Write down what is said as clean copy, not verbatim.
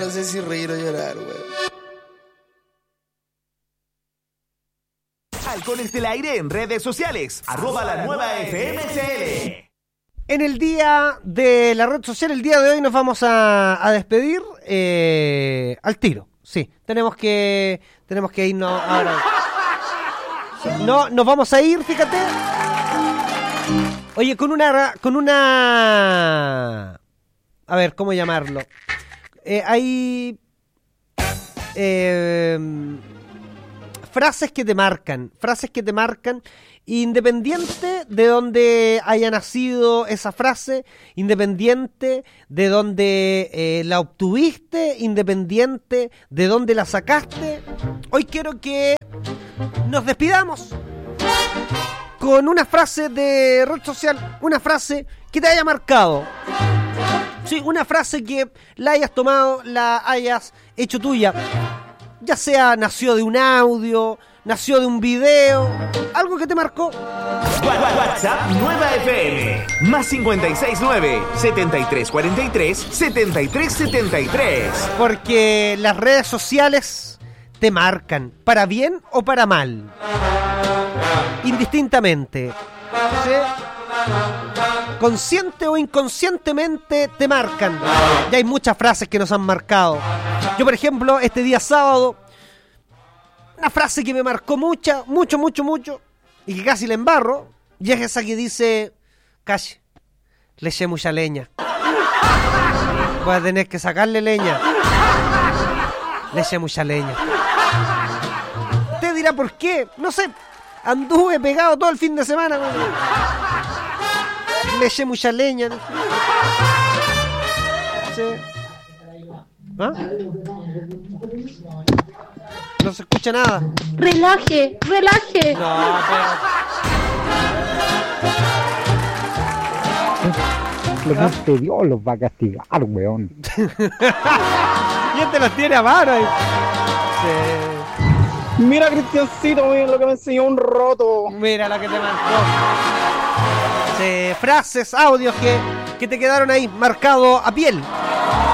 no sé si reír o llorar, weón. Halcones del Aire en redes sociales, @lanuevaFMCL. En el día de la red social, el día de hoy nos vamos a despedir al tiro. Sí, tenemos que irnos ahora. No, nos vamos a ir, fíjate. Oye, con una... A ver, ¿cómo llamarlo? Hay... frases que te marcan, independiente de dónde haya nacido esa frase, independiente de dónde la obtuviste, independiente de dónde la sacaste. Hoy quiero que nos despidamos con una frase de red social, una frase que te haya marcado. Sí, una frase que la hayas tomado, la hayas hecho tuya. Ya sea nació de un audio, nació de un video, algo que te marcó. WhatsApp Nueva FM, más 569-7343-7373. Porque las redes sociales te marcan, para bien o para mal. Indistintamente. ¿Sí? Consciente o inconscientemente te marcan. Y hay muchas frases que nos han marcado. Yo, por ejemplo, este día sábado, una frase que me marcó mucho, y que casi la embarro, y es esa que dice: calle, le eché mucha leña. Voy a tener que sacarle leña. Le eché mucha leña. Usted dirá por qué, no sé, anduve pegado todo el fin de semana. Le eché mucha leña. Sí. ¿Ah? No se escucha nada. Relaje. No, Lo que Dios los va a castigar, weón. ¿Quién te los tiene a mano? Sí. Mira, Cristiancito, mira lo que me enseñó un roto. Mira la que te marcó. Sí, frases, audios que te quedaron ahí marcado a piel.